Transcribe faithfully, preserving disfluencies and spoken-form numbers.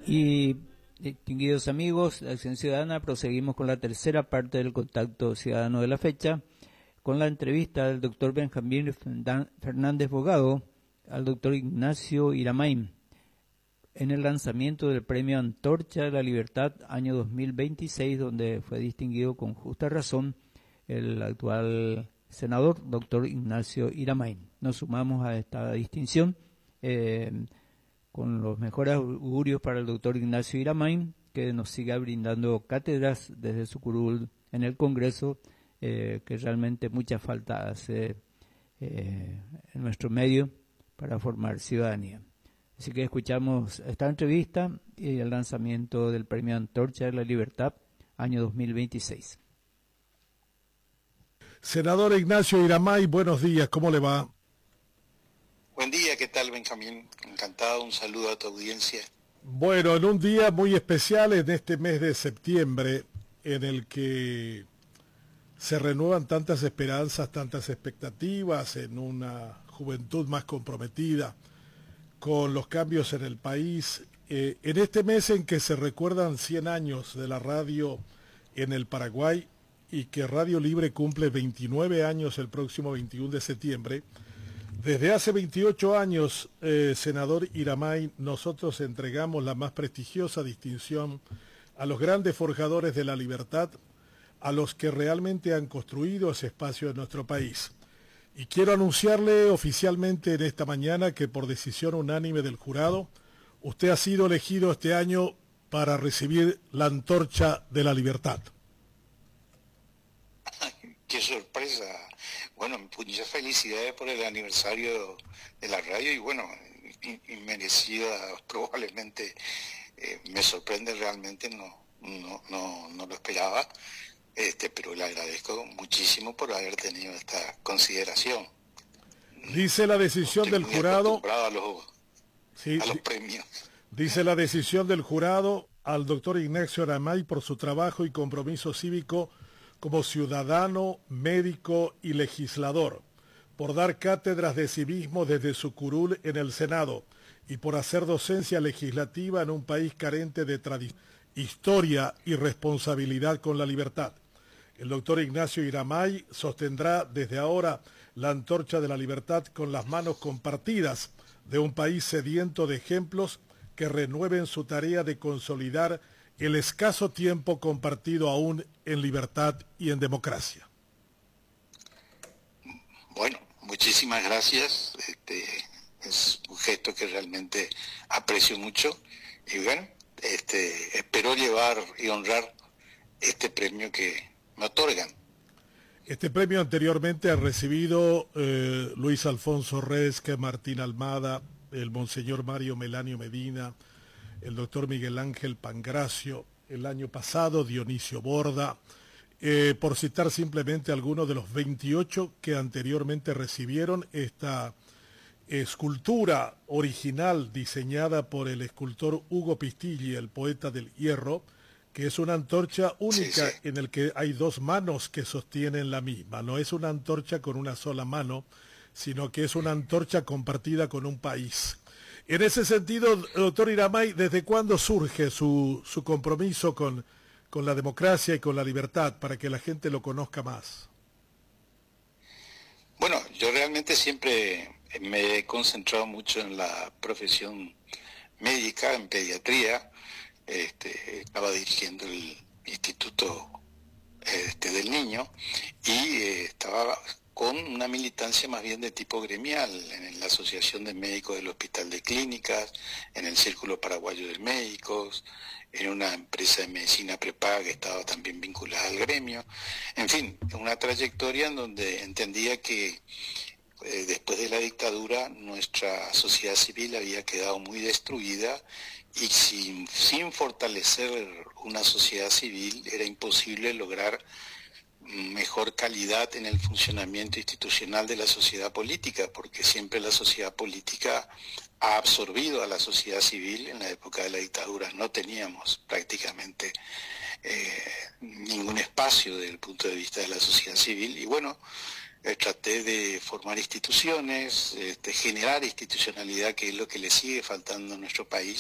Y, distinguidos amigos de Acción Ciudadana, proseguimos con la tercera parte del contacto ciudadano de la fecha, con la entrevista del doctor Benjamín Fernández Bogado al doctor Ignacio Iramain en el lanzamiento del premio Antorcha de la Libertad año dos mil veintiséis, donde fue distinguido con justa razón el actual senador, doctor Ignacio Iramain. Nos sumamos a esta distinción eh, con los mejores augurios para el doctor Ignacio Iramain, que nos siga brindando cátedras desde su curul en el Congreso, eh, que realmente mucha falta hace eh, en nuestro medio para formar ciudadanía. Así que escuchamos esta entrevista y el lanzamiento del premio Antorcha de la Libertad año dos mil veintiséis. Senador Ignacio Iramain, buenos días, ¿cómo le va? Buen día, ¿qué tal, Benjamín? Encantado, un saludo a tu audiencia. Bueno, en un día muy especial en este mes de septiembre, en el que se renuevan tantas esperanzas, tantas expectativas en una juventud más comprometida con los cambios en el país, eh, en este mes en que se recuerdan cien años de la radio en el Paraguay y que Radio Libre cumple veintinueve años el próximo veintiuno de septiembre, desde hace veintiocho años, eh, senador Iramain, nosotros entregamos la más prestigiosa distinción a los grandes forjadores de la libertad, a los que realmente han construido ese espacio en nuestro país. Y quiero anunciarle oficialmente en esta mañana que por decisión unánime del jurado, usted ha sido elegido este año para recibir la Antorcha de la Libertad. ¡Qué sorpresa! Bueno, muchas felicidades por el aniversario de la radio y bueno, inmerecida probablemente, eh, me sorprende realmente, no, no, no, no lo esperaba. Este, pero le agradezco muchísimo por haber tenido esta consideración. Dice la decisión del jurado a los, sí, a los premios. Dice la decisión del jurado al doctor Ignacio Iramain por su trabajo y compromiso cívico como ciudadano, médico y legislador, por dar cátedras de civismo desde su curul en el Senado y por hacer docencia legislativa en un país carente de tradición, historia y responsabilidad con la libertad. El doctor Ignacio Iramain sostendrá desde ahora la Antorcha de la Libertad con las manos compartidas de un país sediento de ejemplos que renueven su tarea de consolidar el escaso tiempo compartido aún en libertad y en democracia. Bueno, muchísimas gracias. Este, es un gesto que realmente aprecio mucho y bueno, este, espero llevar y honrar este premio que me otorgan. Este premio anteriormente ha recibido eh, Luis Alfonso Resque, Martín Almada, el Monseñor Mario Melanio Medina, el doctor Miguel Ángel Pangracio, el año pasado Dionisio Borda, eh, por citar simplemente algunos de los veintiocho que anteriormente recibieron esta escultura original diseñada por el escultor Hugo Pistilli, el poeta del hierro, que es una antorcha única, sí, sí, en el que hay dos manos que sostienen la misma. No es una antorcha con una sola mano, sino que es una antorcha compartida con un país. En ese sentido, doctor Iramain, ¿desde cuándo surge su, su compromiso con, con la democracia y con la libertad para que la gente lo conozca más? Bueno, yo realmente siempre me he concentrado mucho en la profesión médica, en pediatría. Este, estaba dirigiendo el Instituto este, del Niño y eh, estaba con una militancia más bien de tipo gremial en la Asociación de Médicos del Hospital de Clínicas, en el Círculo Paraguayo de Médicos, en una empresa de medicina prepaga que estaba también vinculada al gremio. En fin, una trayectoria en donde entendía que eh, después de la dictadura nuestra sociedad civil había quedado muy destruida y sin, sin fortalecer una sociedad civil era imposible lograr mejor calidad en el funcionamiento institucional de la sociedad política, porque siempre la sociedad política ha absorbido a la sociedad civil. En la época de la dictadura no teníamos prácticamente eh, ningún espacio desde el punto de vista de la sociedad civil y bueno, eh, traté de formar instituciones, eh, de generar institucionalidad, que es lo que le sigue faltando a nuestro país.